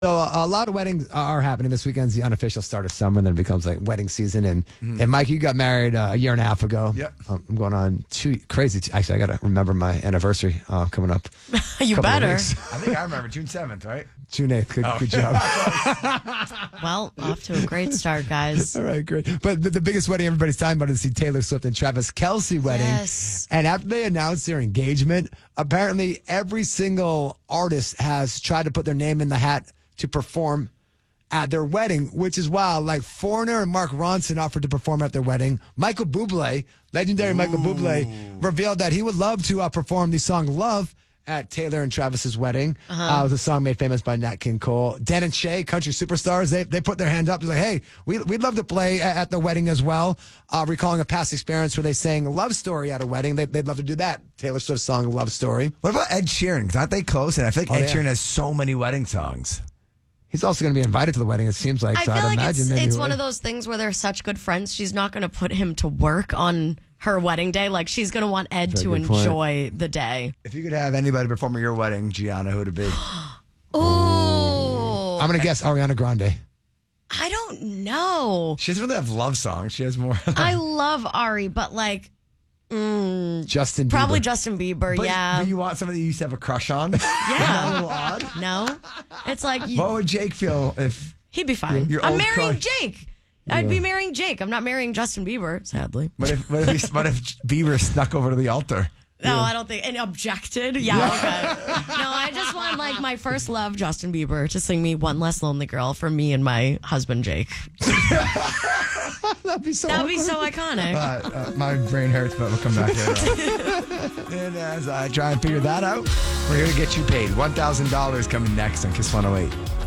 So a lot of weddings are happening. This weekend's the unofficial start of summer, and then it becomes like wedding season. And Mike, you got married a year and a half ago. Yep. I'm going on actually, I got to remember my anniversary coming up. You better. I think I remember June 7th, right? June 8th. Good job. Well, off to a great start, guys. All right, great. But the biggest wedding everybody's talking about is the Taylor Swift and Travis Kelce wedding. Yes. And after they announced their engagement, apparently every single artist has tried to put their name in the hat to perform at their wedding, which is wild. Like Foreigner and Mark Ronson offered to perform at their wedding. Michael Bublé, legendary Michael Bublé, revealed that he would love to perform the song Love at Taylor and Travis's wedding. It was a song made famous by Nat King Cole. Dan and Shay, country superstars, they put their hand up. They're like, hey, we'd love to play at the wedding as well. Recalling a past experience where they sang Love Story at a wedding. They'd love to do that. Taylor Swift song Love Story. What about Ed Sheeran? 'Cause aren't they close? And I feel like Ed Sheeran has so many wedding songs. He's also going to be invited to the wedding, it seems like. I So feel I'd like imagine it's one of those things where they're such good friends. She's not going to put him to work on her wedding day. Like, she's going to want Ed to enjoy the day. If you could have anybody perform at your wedding, Gianna, who would it be? Oh. I'm going to guess Ariana Grande. I don't know. She doesn't really have love songs. She has more. I love Ari, but like, Justin Bieber. probably Justin Bieber, But yeah. do you want somebody you used to have a crush on? Yeah. A little odd. No? It's like, What would Jake feel if... he'd be fine. Your I'm old marrying crush. Jake. I'd be marrying Jake. I'm not marrying Justin Bieber, sadly. What if Bieber snuck over to the altar? No, I don't think. And objected? Yeah, okay. No, I just want, like, my first love, Justin Bieber, to sing me One Less Lonely Girl for me and my husband, Jake. That'd be so iconic. My brain hurts, but we'll come back later. And as I try and figure that out, we're here to get you paid. $1,000 coming next on Kiss 108.